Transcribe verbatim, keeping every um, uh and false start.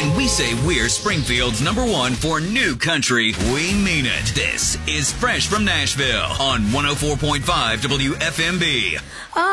When we say we're Springfield's number one for new country, we mean it. This is Fresh from Nashville on one oh four point five W F M B.